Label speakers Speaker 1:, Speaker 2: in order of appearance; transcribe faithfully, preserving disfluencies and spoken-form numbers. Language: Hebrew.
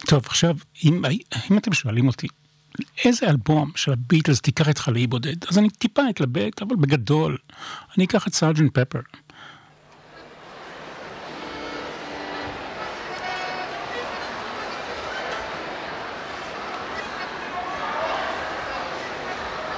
Speaker 1: טוב, עכשיו, אם, אם אתם שואלים אותי, איזה אלבום של הביטלס תיקח את חלאי בודד, אז אני טיפה אתלבט, אבל בגדול, אני אקח את סארג'נט פפר.